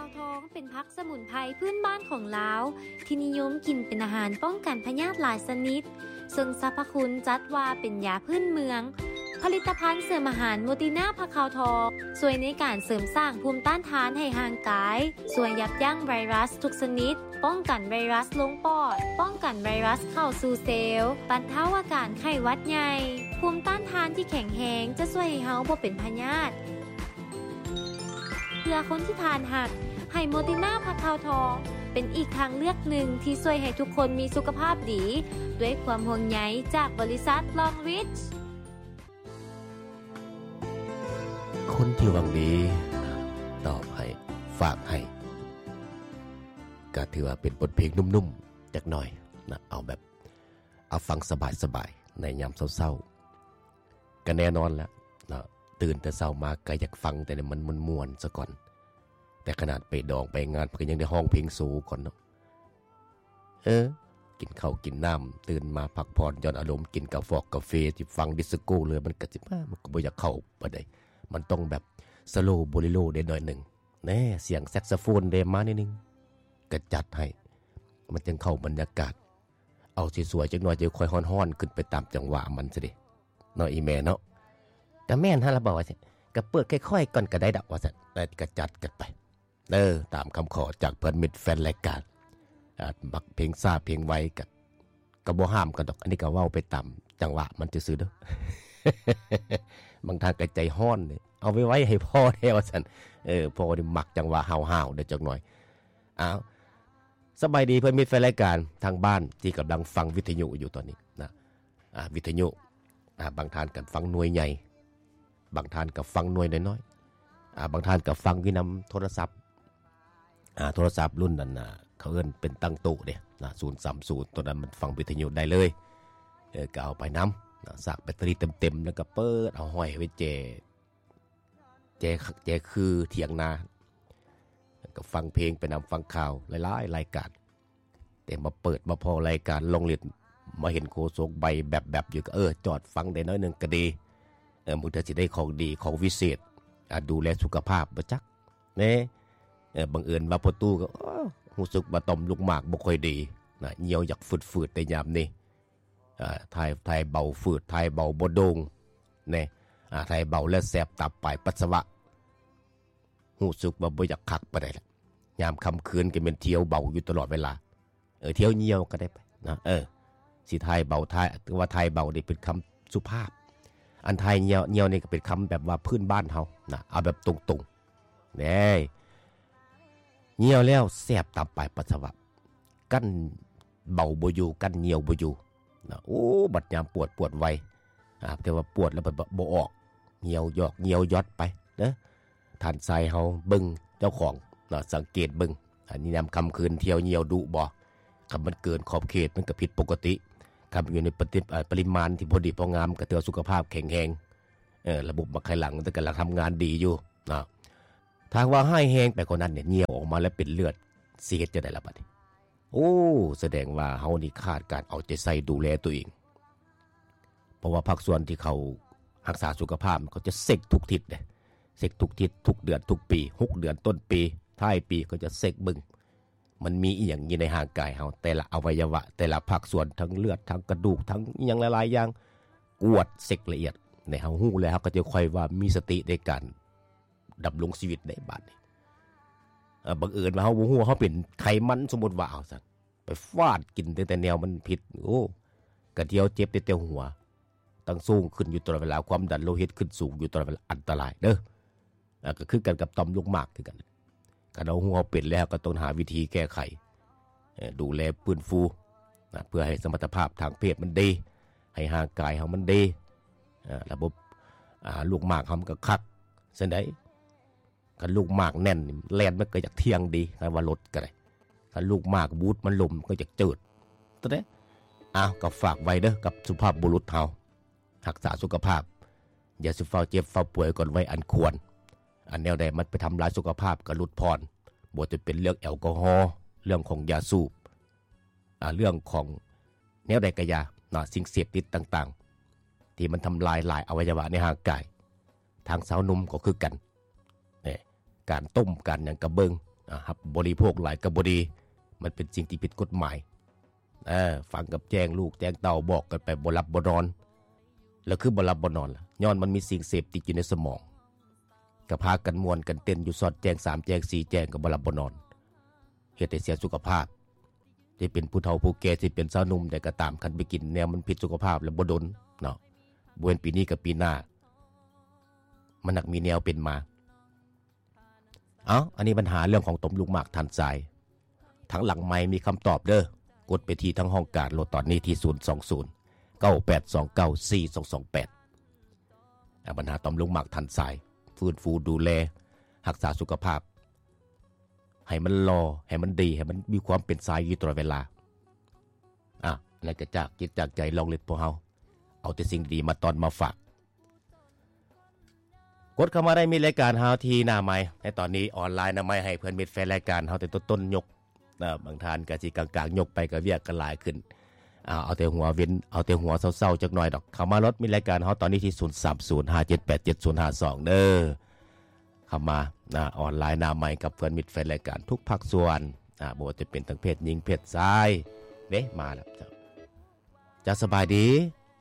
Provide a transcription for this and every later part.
ทองเป็นผักสมุนไพรพื้นบ้านของลาวที่นิยมกินเป็นอาหารป้องกันพยาธิหลายชนิดซึ่งสรรพคุณจัดว่าเป็นยาพื้นเมืองผลิตภัณฑ์เสริมอาหารโมติน่าผักขาวทองช่วยในการเสริมสร้างภูมิต้านทานให้ร่างกายช่วยยับยั้งไวรัสทุกชนิดป้องกันไวรัสลงปอดป้องกันไวรัสเข้าสู่เซลล์บรรเทาอาการไข้หวัดใหญ่ภูมิต้านทานที่แข็งแรงจะช่วยให้เฮาบ่เป็นพยาธิเพื่อคนที่ทานหักให้โมติน่าผักขาวทองเป็นอีกทางเลือกหนึ่งที่ช่วยให้ทุกคนมีสุขภาพดีด้วยความห่วงใยจากบริษัทลองริชคนที่หวังดีตอบให้ฝากให้ก็ถือว่าเป็นบทเพลงนุ่มๆจักหน่อยนะเอาแบบเอาฟังสบายๆในยามเศร้าๆก็แน่นอนแล้วนะตื่นแต่เช้ามาก็อยากฟังแต่มันม่วนๆซะก่อนแต่ขนาดไปดองไปงานก็ยังได้ห้องเพลงสูก่อนเนาะกินข้าวกินน้ำตื่นมาพักผ่อนย้อนอารมณ์กินกาแฟที่ฟังดิสโก้เลยมันก็สิมันก็บ่อยากเข้าปานใดมันต้องแบบสโลว์โบลิโลได้หน่อยนึงแน่เสียงแซกโซโฟนได้มานิดนึงก็จัดให้มันจึงเข้าบรรยากาศเอาสวยๆจักหน่อยจะค่อยฮ้อนๆขึ้นไปตามจังหวะมันซะดิเนาะอีแม่เนาะก็แม่นฮะล่ะบอกว่าสิก็เปิดค่อยๆก่อนก็ได้ดอกว่าซั่นแล้วก็จัดกันไปตามคำขอจากเพื่อนมิตรแฟนรายการบักเพลงซ่าเพลงไวก็บ่ห้ามกันดอกอันนี้ก็เว้าไปตามจังหวะมันซื่อๆเด้อบางทางก็ใจฮ้อนนี่เอาไว้ให้พ่อแท้ว่าซั่นพ่อนี่มักจังหวะห้าวๆได้จักหน่อยอ้าวสบายดีเพื่อนมิตรแฟนรายการทางบ้านที่กำลังฟังวิทยุอยู่ตอนนี้นะวิทยุบางท่านก็ฟังหน่วยใหญ่บางท่านก็ฟังหน่วยน้อยๆบางท่านก็ฟังที่นำโทรศัพท์รุ่นนั้นเขาเอิ้นเป็นตั้งโต๊ะเด้นะ030ตัวนั้นมันฟังวิทยุได้เลยก็เอาไปนำสากแบตเตอรี่เต็มๆแล้วก็เปิดเอาห้อยไว้แจคือเถียงนาก็ฟังเพลงไปนำฟังข่าวหลายๆรายการแต่มาเปิดมาพอรายการลงเรียนมาเห็นโคโซกใบแบบอยู่ก็จอดฟังได้น้อยนึงก็ดีมึงจะสิได้ของดีของวิเศษดูแลสุขภาพบ่จักแน่บังเอิญว่าพ่อตู้ก็รู้สึกว่าต่อมลูกหมากบ่ค่อยดีนะเหี่ยวอยากฝืดๆในยามนี้ทายเบาฝืดทายเบาบ่โด่งแน่ทายเบาและแสบตับปลายปัสสาวะรู้สึกว่าบ่อยากคักปานใดล่ะยามค่ำคืนก็เป็นเที่ยวเบาอยู่ตลอดเวลาเที่ยวเหี่ยวก็ได้ไปนะสิทายเบาทายว่าทายเบานี่เป็นคำสุภาพอันทายเหี่ยวนี่ก็เป็นคำแบบว่าพื้นบ้านเฮานะเอาแบบตรงๆแน่เหี่ยวแล้วแสบตับปลายปัสสาวะกั้นเบาบ่อยู่กั้นเหี่ยวบ่อยู่นะโอ้บัดยามปวดไวแต่ว่าปวดแล้วบ่ออกเหี่ยวยอกเหี่ยวยอดไปเด้อท่านใส่เฮาเบิ่งเจ้าของนะสังเกตเบิ่งอันนี้ยามค่ำคืนเที่ยวเหี่ยวดุบ่คำมันเกินขอบเขตมันก็ผิดปกติคำอยู่ในปริมาณที่พอดีพองามก็เตือสุขภาพแข็งแรงระบบมะไขหลังแต่กำลังทำงานดีอยู่นะทางว่าให้แห้งไปกว่านั้นเนี่ยเหี่ยวออกมาแล้วเป็นเลือดสิเฮ็ดจังได๋ล่ะบัดนี้โอ้แสดงว่าเฮานี่ขาดการเอาใจใส่ดูแลตัวเองเพราะว่าภาคส่วนที่เขารักษาสุขภาพเขาจะเซ็กทุกทิศเด้เซ็กทุกทิศทุกเดือนทุกปี6เดือนต้นปีท้ายปีก็จะเซ็กบึงมันมีอีหยังอยู่ในร่างกายเฮาแต่ละอวัยวะแต่ละภาคส่วนทั้งเลือดทั้งกระดูกทั้งอีหยังหลายๆอย่างกวดเซ็กละเอียดในเฮาฮู้แล้วเฮาก็จะค่อยว่ามีสติในการดำรงชีวิตได้บัดนี้บังเอิญว่าเฮาบ่ฮู้ว่าเฮาเป็นไขมันสมมุติว่าเอาซั่นไปฟาดกินแต่แนวมันผิดโอ้กระเที่ยวเจ็บแต่หัวตั้งสูงขึ้นอยู่ตลอดเวลาความดันโลหิตขึ้นสูงอยู่ตลอดเวลาอันตรายเด้อก็คือกันกับต่อมลูกหมากคือกันก็เอาฮู้เฮาเป็นแล้วก็ต้องหาวิธีแก้ไขดูแลฟื้นฟูเพื่อให้สมรรถภาพทางเพศมันดีให้ร่างกายเฮามันดีระบบลูกหมากเฮามันก็คักซั่นได้กันลูกหมากแน่นแล่นมันก็อยากเที่ยงดีว่ารถก็ได้กันลูกหมากบูดมันลมก็อยากจืดตะเด้ก็ฝากไว้เด้อกับสุภาพบุรุษเฮารักษาสุขภาพอย่าสิเฝ้าเจ็บเฝ้าป่วยก่อนไว้อันควรอันแนวใดมันไปทำลายสุขภาพก็ลดพรบ่จะเป็นเรื่องแอลกอฮอล์เรื่องของยาสูบเรื่องของแนวใดก็อย่าสิ่งเสพติดต่างๆที่มันทำลายหลายอวัยวะในร่างกายทางสาวหนุ่มก็คือกันการต้มการหยังกระเบิงครับบริโภคหลายก็บ่ดีมันเป็นสิ่งที่ผิดกฎหมายฟังกับแจ้งลูกแจ้งเต้าบอกกันไปบ่หลับบ่นอนแล้วคือบ่หลับบ่นอนล่ะย้อนมันมีสิ่งเสพติดอยู่ในสมองก็พากันม่วนกันเต้นอยู่สอดแจ้ง3แจ้ง4แจ้งก็บ่หลับบ่นอนเฮ็ดให้เสียสุขภาพจะเป็นผู้เฒ่าผู้แก่ที่เป็นสาวหนุ่มแต่ก็ตามคันไปกินแนวมันผิดสุขภาพแล้วบ่ดนเนาะบ่เว้นปีนี้กับปีหน้ามันนักมีแนวเป็นมาอันนี้ปัญหาเรื่องของต้มลูกหมากทันใจทั้งหลังไมค์มีคำตอบเด้อกดไปที่ทั้งห้องการโหลดตอนนี้ที่020 9829 4228ปัญหาต้มลูกหมากทันใจฟื้นฟูดูแลรักษาสุขภาพให้มันรอให้มันดีให้มันมีความเป็นสายอยู่ตลอดเวลานั่นก็จากจิตจากใจลองเล็ดพวกเฮาเอาแต่สิ่งดีมาตอนมาฝากกดเข้ามาได้มีรายการเฮาที่หน้าไมค์ในตอนนี้ออนไลน์หน้าไมค์ให้เพื่อนมิตรแฟนรายการเฮาแต่ต้นยกบางท่านก็สิกลางๆยกไปก็เวียกกันหลายขึ้นเอาแต่หัวเว้นเอาแต่หัวเศร้าๆจักหน่อยดอกเข้ามารถมีรายการเฮาตอนนี้ที่0305787052เด้อเข้ามาออนไลน์หน้าไมค์กับเพื่อนมิตรแฟนรายการทุกภาคส่วนบ่ว่าจะเป็นทั้งเพศหญิงเพศชายเด้มาแล้วจะสบายดี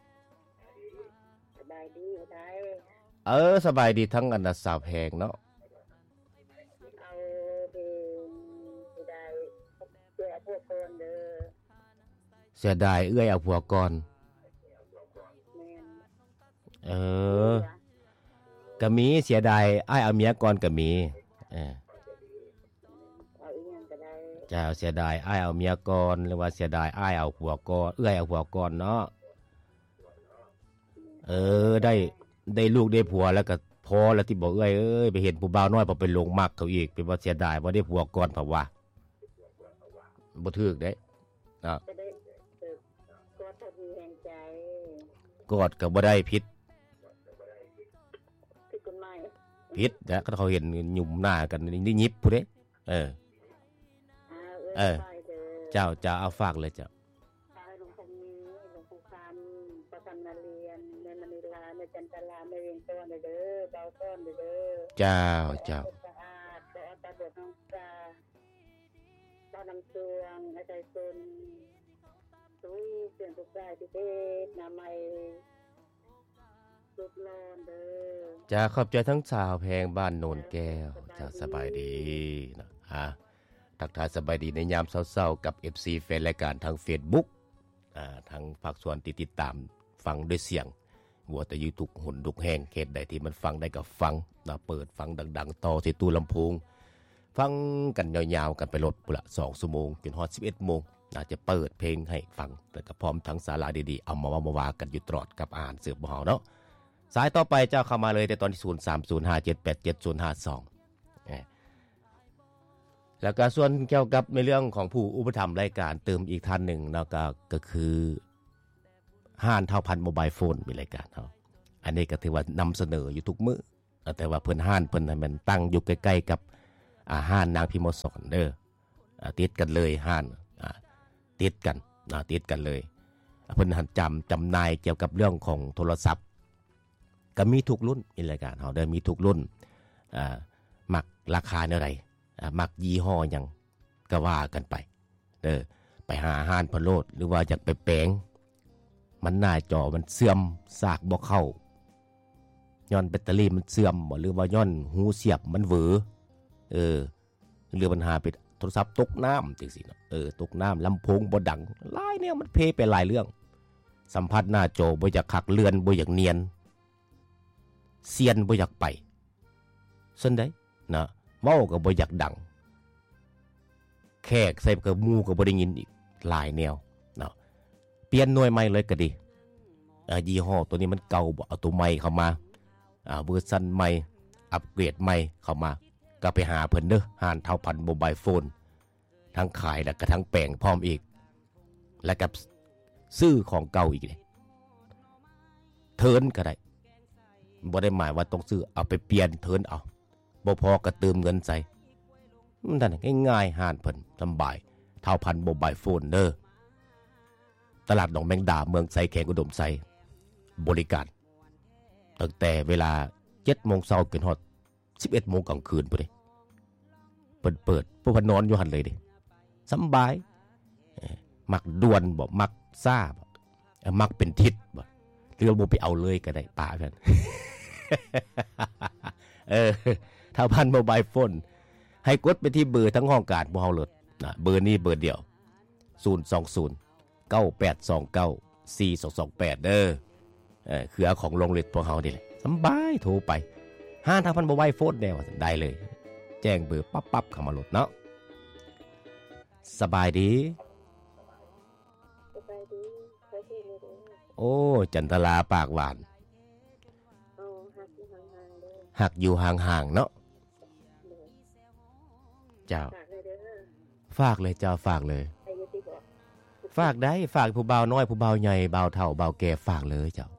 สบายดีได้สบายดีทั้งอันสาวแพงเนาะเอาดีได้เอื้อพวกคนเด้อเสียดายเอื้อยเอาผัวก่อนก็มีเสียดายอ้ายเอาเมียก่อนก็มีเอาอีหยังก็ได้เจ้าเสียดายอ้ายเอาเมียก่อนหรือว่าเสียดายอ้ายเอาผัวก่อนเอื้อยเอาผัวก่อนเนาะได้ลูกได้ผัวแล้วก็พอแล้วที่บอกเอ้ยไปเห็นผู้บ่าวน้อยพอไปลงมักเขาอีกเป็นว่าเสียดายบ่ได้ผัวก่อนเพราะว่าบ่ถูกเด้กอดก็บ่ได้ผิดกฎหมายผิดนะเขาเห็นหยุ่มหน้ากันนี่ยิบผู้เด้เจ้าจะเอาฝากเลยเจ้าหลวงปู่คำประธานนาเรียนในมณีลาในจันทราในเวียงต้นเด้อเบาต้นเด้อเจ้าสะอาดแต่ตาเบิดน้องตาตาน้ำเชืองอาใจซนตุ้ยเสียงทุกใจที่เทศนาไมสุดร้อนเด้อจ้าขอบใจทั้งสาวแพงบ้านโนนแก้วจ้าสบายดีนะทักทายสบายดีในยามเศร้าๆกับ FC แฟนรายการทาง Facebook ทางภาคส่วนติดตามฟังด้วยเสียงวัวแต่อยู่ทุกหนทุกแห่งเขตใดที่มันฟังได้ก็ฟังเปิดฟังดังๆต่อที่ตู้ลำโพงฟังกันยาวๆกันไปรถปุละ2ชั่วโมงจนฮอด 11 โมงจะเปิดเพลงให้ฟังแต่ก็พร้อมทั้งสาระดีๆเอามาว่ากันอยู่ตลอดกับอ่านเสือบบ่เฮาเนาะสายต่อไปเจ้าเข้ามาเลยในตอนที่0305787052แล้วก็ส่วนเกี่ยวกับในเรื่องของผู้อุปถัมภ์รายการเติมอีกท่านหนึ่งแล้วก็คือห้านเท่าพันโมบายโฟนมีรายการเขาอันนี้ก็ถือว่านำเสนออยู่ทุกมื้อแต่ว่าเพิ่นห้านเพิ่นมันตั้งอยู่ใกล้ๆกับห้านนางพิมพ์สอนเด้อติดกันเลยห้านติดกันเลยเพิ่นจำหน่ายเกี่ยวกับเรื่องของโทรศัพท์ก็มีทุกรุ่นมีรายการเขาได้มีทุกรุ่นมักราคาเท่าไหร่มักยี่ห้อหยังก็ว่ากันไปไปหาห้านพะโลดหรือว่าอยากไปแปลงมันหน้าจอมันเสื่อมซากบ่เข้าย้อนแบตเตอรี่มันเสื่อมหรือว่าย้อนหูเสียบมันเหวอหรือปัญหาเป็นโทรศัพท์ตกน้ำจังซี่เนาะตกน้ำลำโพงบ่ดังหลายเนี่ยมันเพไปหลายเรื่องสัมผัสหน้าจอบ่อยากคักเลือนบ่อยากเนียนเซียนบ่อยากไปซั่นได้นะเว้าก็บ่อยากดังแขกใส่กับหมู่ก็บ่ได้ยินอีกหลายแนวเนาะเปลี่ยนหน่วยใหม่เลยก็ดียี่ห้อตัวนี้มันเก่าบ่เอาตัวใหม่เข้ามาเวอร์ชันใหม่อัปเกรดใหม่เข้ามาก็ไปหาเพิ่นเด้อห้านเท่าพันโมบายโฟนทั้งขายแล้วก็ทั้งแปลงพร้อมอีกแล้วกับซื้อของเก่าอีกเลยเทิร์นก็ได้บ่ได้หมายว่าต้องซื้อเอาไปเปลี่ยนเทิร์นเอาบ่พอก็เติมเงินใส่มันนั่นง่ายๆห้านเพิ่นสบายเท่าพันโมบายโฟนเด้อตลาดหนองแมงดาเมืองไซแขงอุดมไซบริการตั้งแต่เวลา 7:00 นจนฮอด 11:00 นกลางคืนพุ่นเด้เปิพิ่นเปิดผู้พนอนอยู่หั่นเลยดิสำบายมักด่วนบ่มักซ่าบ่มักเป็นทิศบ่หรือบ่ไปเอาเลยก็ได้ป่ากัน ถ้าพันโมบายโฟนให้กดไปที่เบอร์ทั้งห้องการบ่เฮาเลยนะเบอร์นี้เบอร์เดียว020 9829 4228เด้อคือเอาของลงเล็ดพวกเฮานี่แหละสำบายโทรไปถ้าพันโมบายโฟนแนวได้เลยแจ้งเบอร์ปั๊บๆเข้ามาโหลดเนาะสบายดีโอ้จันทราปากหวานหักอยู่ห่างๆเนาะเจ้าฝากเลยเจ้าฝากเลยฝากได้ฝากผู้บ่าวน้อยผู้บ่าวใหญ่บ่าวเฒ่าบ่าวแก่ฝากเลยเจ้า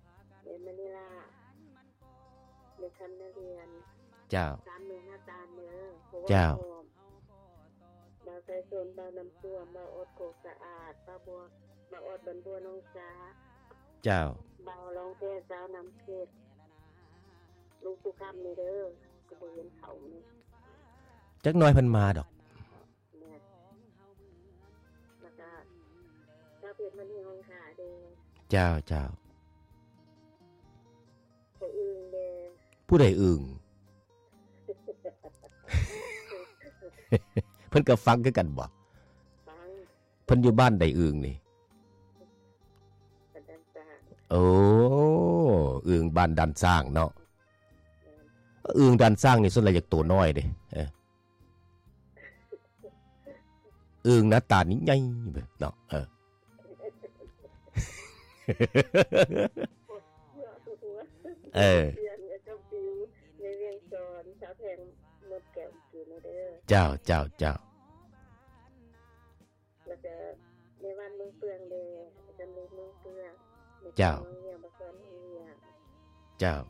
เจ้าเจ้าบ่าวใจโซนบ่าวน้ำท่วมบ่าวอดโกสะอาดบ่าวบัวบ่าวอดบันบัวน้องจ้าเจ้าบ่าวรองแท้สาวน้ำเพชรลูกสุคำนี่เด้อก็บ่เห็นเขานี่จักหน่อยเพิ่นมาดอกแล้วก็สาวเพชรมันนี่ห้องขาเด้เจ้าเจ้าผู้อื่นเด้ผู้ใดอึ่ง เพิ่นก็ฟังคือกันบ่ฟังเพิ่นอยู่บ้านใดอึ่งนี่โอ้อึ่งบ้านดันสร้างเนาะอึ่งดันสร้างนี่ส่วนใหญ่อยากตัวน้อยเด้อึ่งหน้าตานี่ใหญ่เนาะเจ้าเจ้าเจ้าแล้วก็ในวันเมืองเปืองเด้จำเมืองเปืองเจ้าเจ้า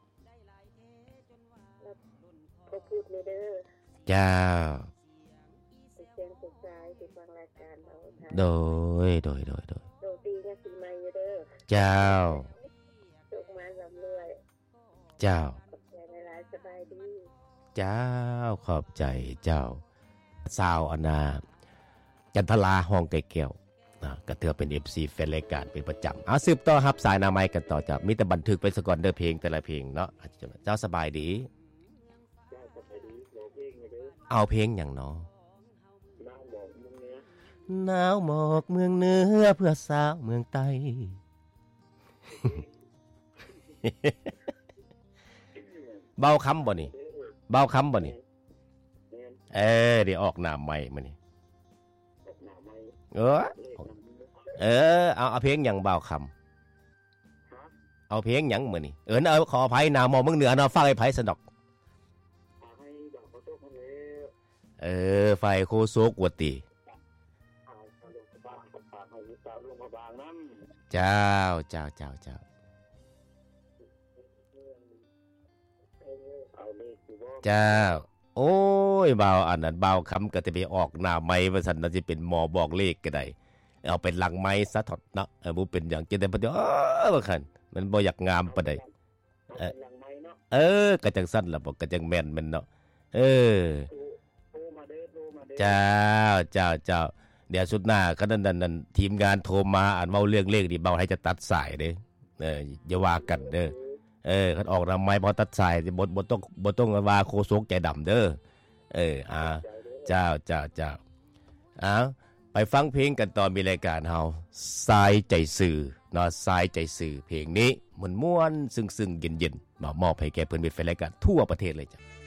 แล้วพอพูดเลยเด้อเจ้าเสียงสุดท้ายที่ฟังรายการเราโดยตีกันปีใหม่เด้อเจ้าสุขมาสำรวยเจ้าหลายสบายดีเจ้าขอบใจเจ้าสาวอนาจันทราห้องไก่แก้วก็ถือเป็น FC แฟนรายการเป็นประจำเอาสืบต่อครับสายนาไม้กันต่อจากมีแต่บันทึกไปสก่อนเด้อเพลงแต่ละเพลงเนาะเจ้าสบายดีเอาเพลงอย่างเนาะหนาวหมอกเมืองเหนือเพื่อสาวเมืองใต้เบาคำบ่นี่เบาคำบ่นี่เดี๋ยวออกหน้าใหม่มานี่เอาเพลงอย่างเบาคำเอาเพลงอย่างมื้อนี่ขออภัยหน้าหมอกเมืองเหนือเนาะฟังให้ไผสนอกไฟโคโซกวติเจ้าโอ้ยเบาอันนั้นเบาคำก็จะไปออกหน้าไม้ว่าซั่นน่ะสิเป็นหมอบอกเลขก็ได้เอาเป็นหลังไม้ซะถอดเนาะบ่เป็นหยังจะได้บ่ว่าคั่นมันบ่อยากงามปานใดก็จังซั่นล่ะบ่ก็จังแม่นมันเนาะเจ้าเดี๋ยวสุดหน้าก็นั่นทีมงานโทรมาอ่านเว้าเรื่องเลขนี่เบาให้จะตัดสายเด้อย่าว่ากันเด้อคันออกนำไม้บ่ตัดสายบ่ต้องว่าโคโซกใจดำเด้อเจ้าไปฟังเพลงกันตอนมีรายการเฮาทรายใจสื่อเนาะทรายใจสื่อเพลงนี้ม่วนๆซึ้งๆเย็นๆมามอบให้แก่เพิ่นมิตรแฟนรายการทั่วประเทศเลยจ้ะ